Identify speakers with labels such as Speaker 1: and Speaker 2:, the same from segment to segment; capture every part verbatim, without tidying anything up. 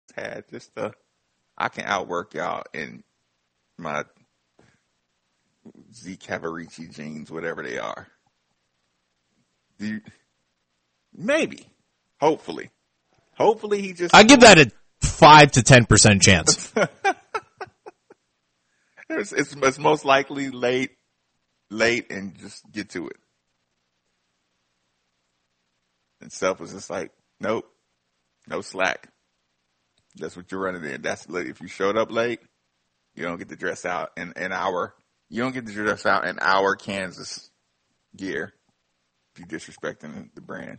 Speaker 1: had just uh, I can outwork y'all in my Z Cavaricci jeans, whatever they are. Do you, maybe, hopefully, hopefully he just.
Speaker 2: I give that a five to ten percent chance.
Speaker 1: it's, it's it's most likely late, late, and just get to it. And Self was just like, nope, no slack. That's what you're running in. That's if you showed up late, you don't get to dress out in an hour. You don't get to dress out in our Kansas gear if you're disrespecting the brand.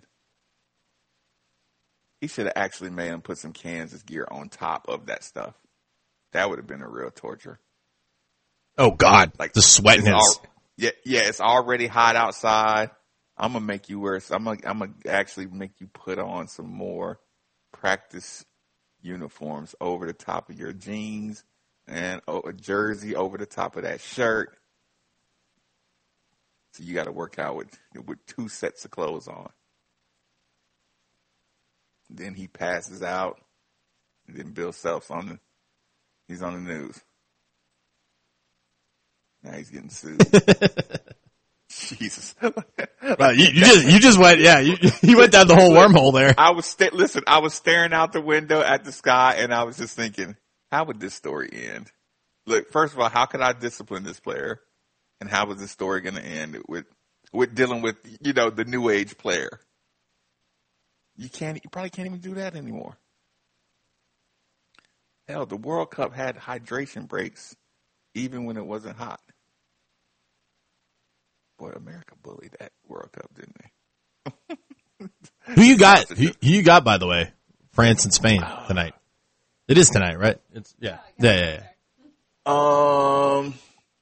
Speaker 1: He should have actually made him put some Kansas gear on top of that stuff. That would have been a real torture.
Speaker 2: Oh God, like the sweating.
Speaker 1: Al- yeah, yeah, it's already hot outside. I'm gonna make you wear. I'm gonna, I'm gonna actually make you put on some more practice uniforms over the top of your jeans and a jersey over the top of that shirt. So you got to work out with with two sets of clothes on. Then he passes out. And then Bill Self's on the he's on the news. Now he's getting sued. Jesus.
Speaker 2: Well, you, you just you just went yeah you you went down the whole wormhole there.
Speaker 1: I was sta- listen. I was staring out the window at the sky, and I was just thinking, how would this story end? Look, first of all, how could I discipline this player, and how was this story going to end with with dealing with you know the new age player? You can't. You probably can't even do that anymore. Hell, the World Cup had hydration breaks, even when it wasn't hot. Boy, America bullied that World Cup, didn't they?
Speaker 2: Who you got? Who, who you got, by the way? France and Spain tonight. It is tonight, right? It's yeah, yeah, yeah. yeah.
Speaker 1: Um,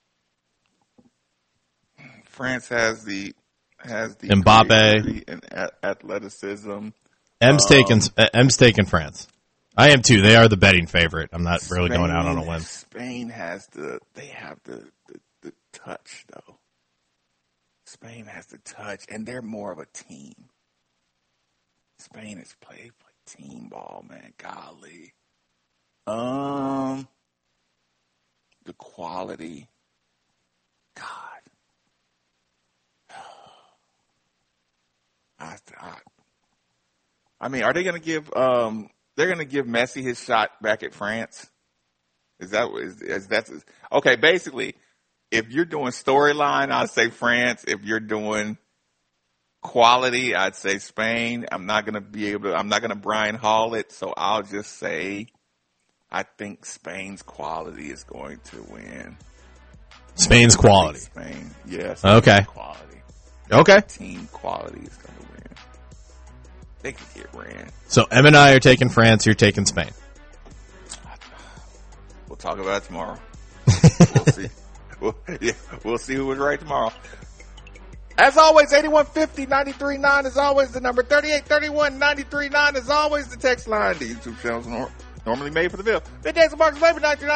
Speaker 1: France has the has the
Speaker 2: Mbappe
Speaker 1: and athleticism.
Speaker 2: M's
Speaker 1: um,
Speaker 2: taking M's taking France. I am too. They are the betting favorite. I'm not
Speaker 1: Spain,
Speaker 2: really going out on a limb.
Speaker 1: Spain has the they have the, the, the touch though. Spain has the touch, and they're more of a team. Spain is play play team ball, man. Golly, um, the quality, God. I, I, I mean, are they going to give? Um, they're going to give Messi his shot back at France. Is that is, is that okay? Basically. If you're doing storyline, I'd say France. If you're doing quality, I'd say Spain. I'm not going to be able to, I'm not going to Brian Hall it. So I'll just say, I think Spain's quality is going to win.
Speaker 2: Spain's quality.
Speaker 1: Spain, yes.
Speaker 2: Okay.
Speaker 1: Quality.
Speaker 2: Okay.
Speaker 1: Team quality is going to win. They can get ran.
Speaker 2: So M and I are taking France. You're taking Spain.
Speaker 1: We'll talk about it tomorrow. We'll see. We'll, yeah, we'll see who was right tomorrow. As always, eighty-one fifty, ninety-three nine is always the number. thirty-eight thirty-one, ninety-three nine is always the text line. The YouTube channel is nor- normally made for the bill. Middays and Marks, Labor, ninety-nine.